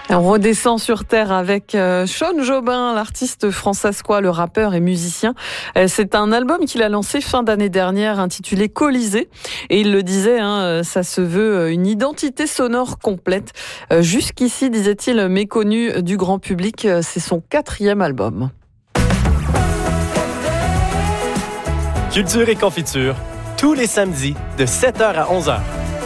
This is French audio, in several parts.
On redescend sur terre avec Sean Jobin, l'artiste françaiscois, le rappeur et musicien. C'est un album qu'il a lancé fin d'année dernière intitulé Colisée. Et il le disait, ça se veut une identité sonore complète. Jusqu'ici, disait-il, méconnu du grand public, c'est son 4e album. Culture et confiture, tous les samedis de 7h à 11h.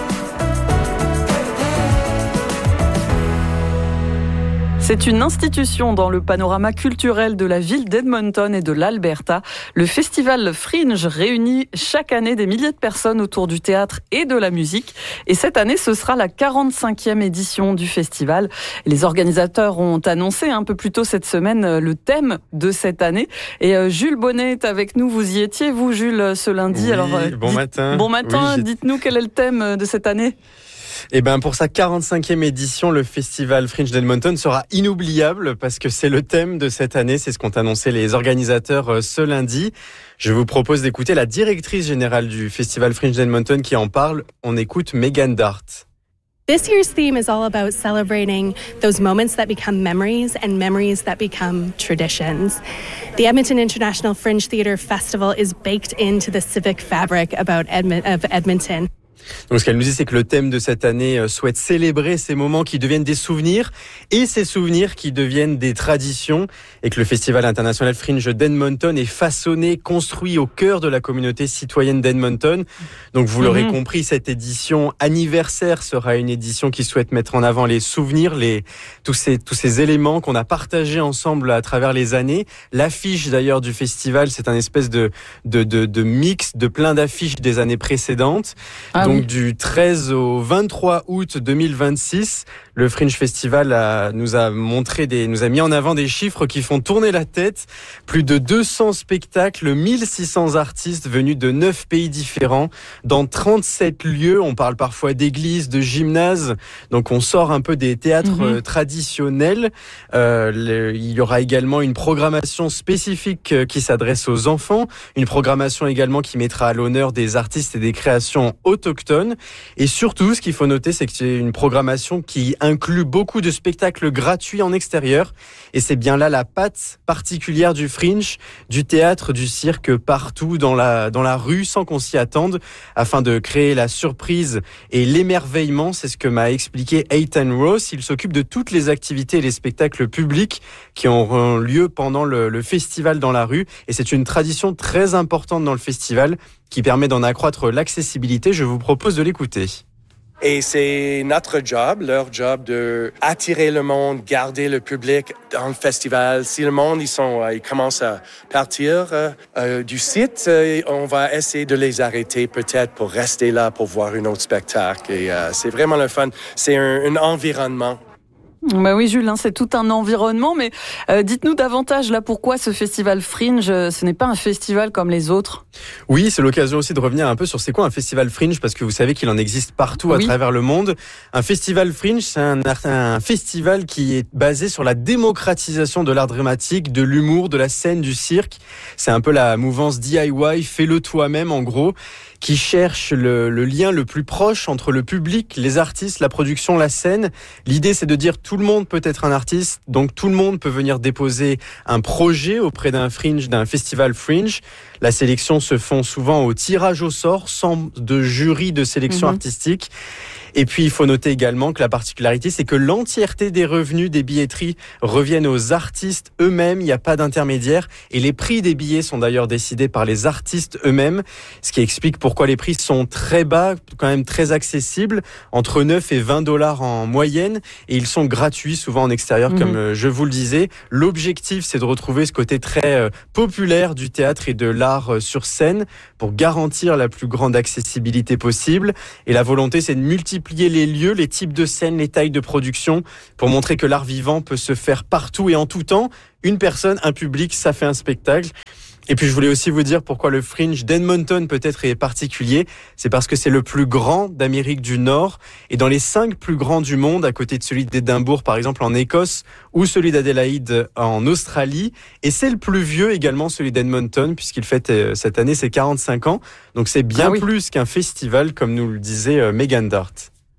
C'est une institution dans le panorama culturel de la ville d'Edmonton et de l'Alberta. Le festival Fringe réunit chaque année des milliers de personnes autour du théâtre et de la musique. Et cette année, ce sera la 45e édition du festival. Les organisateurs ont annoncé un peu plus tôt cette semaine le thème de cette année. Et Jules Bonnet est avec nous. Vous y étiez, vous, Jules, ce lundi. Oui, alors, bon matin. Bon matin, dites-nous quel est le thème de cette année. Eh ben, pour sa 45e édition, le Festival Fringe d'Edmonton sera inoubliable parce que c'est le thème de cette année. C'est ce qu'ont annoncé les organisateurs ce lundi. Je vous propose d'écouter la directrice générale du Festival Fringe d'Edmonton qui en parle. On écoute Megan Dart. This year's theme is all about celebrating those moments that become memories and memories that become traditions. The Edmonton International Fringe Theatre Festival is baked into the civic fabric of Edmonton. Donc ce qu'elle nous dit, c'est que le thème de cette année souhaite célébrer ces moments qui deviennent des souvenirs et ces souvenirs qui deviennent des traditions, et que le Festival international Fringe d'Edmonton est façonné, construit au cœur de la communauté citoyenne d'Edmonton. Donc vous l'aurez compris, cette édition anniversaire sera une édition qui souhaite mettre en avant les souvenirs, tous ces éléments qu'on a partagés ensemble à travers les années. L'affiche d'ailleurs du festival, c'est un espèce de mix de plein d'affiches des années précédentes. Donc du 13 au 23 août 2026, le Fringe Festival nous a mis en avant des chiffres qui font tourner la tête. Plus de 200 spectacles, 1600 artistes venus de 9 pays différents, dans 37 lieux. On parle parfois d'églises, de gymnases. Donc on sort un peu des théâtres traditionnels. Il y aura également une programmation spécifique qui s'adresse aux enfants. Une programmation également qui mettra à l'honneur des artistes et des créations autochtones. Et surtout, ce qu'il faut noter, c'est que c'est une programmation qui inclut beaucoup de spectacles gratuits en extérieur. Et c'est bien là la patte particulière du Fringe, du théâtre, du cirque, partout dans la rue, sans qu'on s'y attende, afin de créer la surprise et l'émerveillement. C'est ce que m'a expliqué Ethan Ross. Il s'occupe de toutes les activités et les spectacles publics qui auront lieu pendant le festival dans la rue. Et c'est une tradition très importante dans le festival qui permet d'en accroître l'accessibilité. Je vous propose de l'écouter. Et c'est notre job, leur job, de attirer le monde, garder le public dans le festival. Si le monde, ils commencent à partir du site, on va essayer de les arrêter peut-être pour rester là pour voir un autre spectacle. Et c'est vraiment le fun. C'est un environnement. Bah oui, Jules, c'est tout un environnement, mais dites-nous davantage là pourquoi ce festival Fringe, ce n'est pas un festival comme les autres. Oui, c'est l'occasion aussi de revenir un peu sur c'est quoi un festival Fringe, parce que vous savez qu'il en existe partout à travers le monde. Un festival Fringe, c'est un festival qui est basé sur la démocratisation de l'art dramatique, de l'humour, de la scène, du cirque. C'est un peu la mouvance DIY, fais-le toi-même en gros, qui cherche le lien le plus proche entre le public, les artistes, la production, la scène. L'idée, c'est de dire tout le monde peut être un artiste, donc tout le monde peut venir déposer un projet auprès d'un festival Fringe. La sélection se font souvent au tirage au sort, sans de jury de sélection artistique. Et puis, il faut noter également que la particularité, c'est que l'entièreté des revenus des billetteries reviennent aux artistes eux-mêmes. Il n'y a pas d'intermédiaire. Et les prix des billets sont d'ailleurs décidés par les artistes eux-mêmes, ce qui explique pourquoi les prix sont très bas, quand même très accessibles, entre 9 et 20 $ en moyenne. Et ils sont gratuits, souvent en extérieur, comme je vous le disais. L'objectif, c'est de retrouver ce côté très populaire du théâtre et de l'art sur scène pour garantir la plus grande accessibilité possible. Et la volonté, c'est de multiplier les lieux, les types de scènes, les tailles de production pour montrer que l'art vivant peut se faire partout et en tout temps. Une personne, un public, ça fait un spectacle. Et puis je voulais aussi vous dire pourquoi le Fringe d'Edmonton peut-être est particulier. C'est parce que c'est le plus grand d'Amérique du Nord et dans les 5 plus grands du monde, à côté de celui d'Édimbourg par exemple en Écosse ou celui d'Adélaïde en Australie. Et c'est le plus vieux également, celui d'Edmonton, puisqu'il fête cette année ses 45 ans. Donc c'est bien plus qu'un festival, comme nous le disait Megan Dart.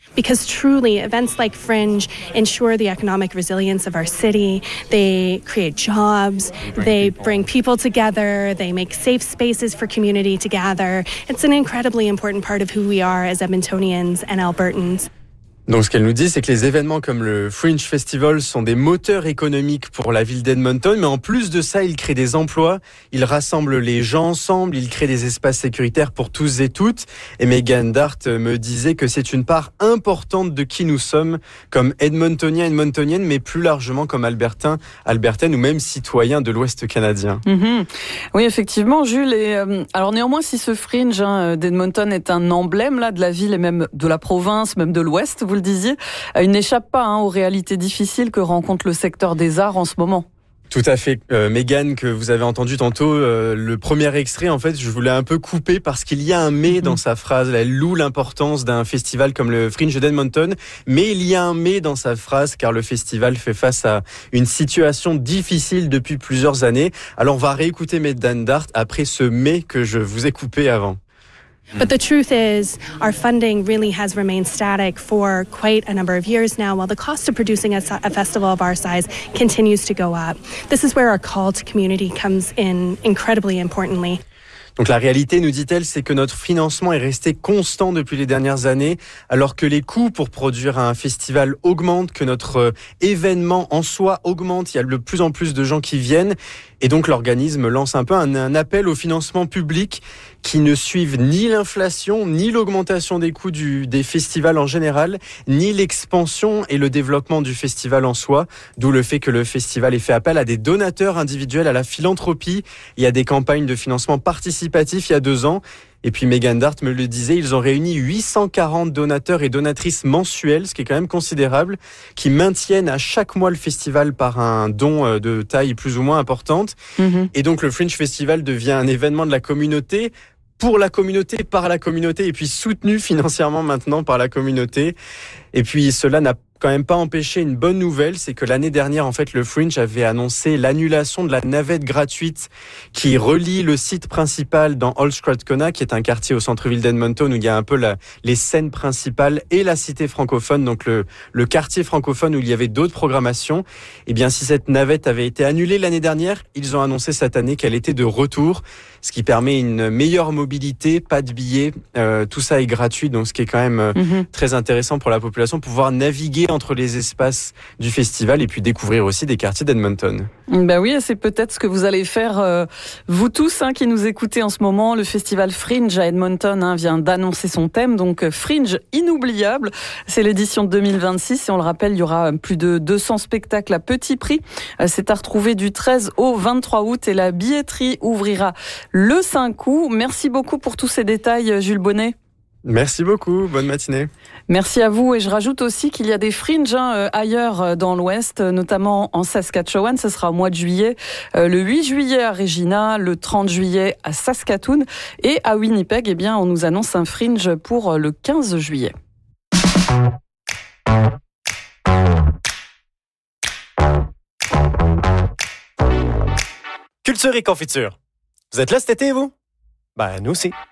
Because truly, events like Fringe ensure the economic resilience of our city. They create jobs, they bring people together, they make safe spaces for community to gather. It's an incredibly important part of who we are as Edmontonians and Albertans. Donc ce qu'elle nous dit, c'est que les événements comme le Fringe Festival sont des moteurs économiques pour la ville d'Edmonton, mais en plus de ça, ils créent des emplois, ils rassemblent les gens ensemble, ils créent des espaces sécuritaires pour tous et toutes. Et Megan Dart me disait que c'est une part importante de qui nous sommes comme Edmontoniens, Edmontoniennes, mais plus largement comme Albertains, Albertaines ou même citoyens de l'Ouest canadien. Oui, effectivement, Jules. Et, alors néanmoins, si ce Fringe d'Edmonton est un emblème là de la ville et même de la province, même de l'Ouest, vous le disiez, il n'échappe pas aux réalités difficiles que rencontre le secteur des arts en ce moment. Tout à fait. Megan, que vous avez entendu tantôt, le premier extrait, en fait, je voulais un peu couper parce qu'il y a un mais dans sa phrase. Elle loue l'importance d'un festival comme le Fringe d'Edmonton, mais il y a un mais dans sa phrase car le festival fait face à une situation difficile depuis plusieurs années. Alors on va réécouter Megan Dart après ce mais que je vous ai coupé avant. But the truth is, our funding really has remained static for quite a number of years now, while the cost of producing a festival of our size continues to go up. This is where our call to community comes in incredibly importantly. Donc la réalité, nous dit-elle, c'est que notre financement est resté constant depuis les dernières années, alors que les coûts pour produire un festival augmentent, que notre événement en soi augmente. Il y a de plus en plus de gens qui viennent. Et donc l'organisme lance un peu un appel au financement public qui ne suivent ni l'inflation, ni l'augmentation des coûts des festivals en général, ni l'expansion et le développement du festival en soi. D'où le fait que le festival ait fait appel à des donateurs individuels, à la philanthropie. Il y a des campagnes de financement participatif il y a 2 ans. Et puis Megan Dart me le disait, ils ont réuni 840 donateurs et donatrices mensuels, ce qui est quand même considérable, qui maintiennent à chaque mois le festival par un don de taille plus ou moins importante. Et donc le Fringe Festival devient un événement de la communauté, pour la communauté, par la communauté, et puis soutenu financièrement maintenant par la communauté. Et puis cela n'a quand même pas empêché une bonne nouvelle, c'est que l'année dernière, en fait, le Fringe avait annoncé l'annulation de la navette gratuite qui relie le site principal dans Old Strathcona, qui est un quartier au centre-ville d'Edmonton où il y a un peu les scènes principales et la cité francophone, donc le quartier francophone où il y avait d'autres programmations. Eh bien, si cette navette avait été annulée l'année dernière, ils ont annoncé cette année qu'elle était de retour, ce qui permet une meilleure mobilité, pas de billets, tout ça est gratuit, donc ce qui est quand même très intéressant pour la population, pouvoir naviguer entre les espaces du festival et puis découvrir aussi des quartiers d'Edmonton. Ben oui, c'est peut-être ce que vous allez faire, vous tous qui nous écoutez en ce moment. Le festival Fringe à Edmonton vient d'annoncer son thème, donc Fringe inoubliable. C'est l'édition 2026 et on le rappelle, il y aura plus de 200 spectacles à petit prix. C'est à retrouver du 13 au 23 août et la billetterie ouvrira le 5 août. Merci beaucoup pour tous ces détails, Jules Bonnet. Merci beaucoup, bonne matinée. Merci à vous et je rajoute aussi qu'il y a des fringes ailleurs dans l'Ouest, notamment en Saskatchewan, ce sera au mois de juillet, le 8 juillet à Regina, le 30 juillet à Saskatoon et à Winnipeg, eh bien on nous annonce un fringe pour le 15 juillet. Culture et confiture. Vous êtes là cet été, vous? Ben, nous aussi.